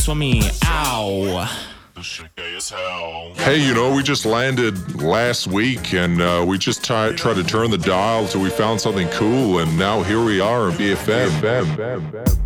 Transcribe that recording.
for me. Ow. Hey, you know, we just landed last week and we just tried to turn the dial till we found something cool, and now here we are in BFM.